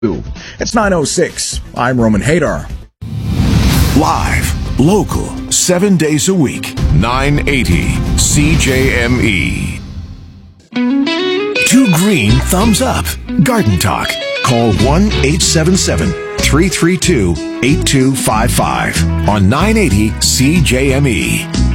It's 9:06. I'm Roman Hadar. Live, local, 7 days a week. 980 CJME. 2 green thumbs up. Garden Talk. Call 1-877-332-8255 on 980 CJME.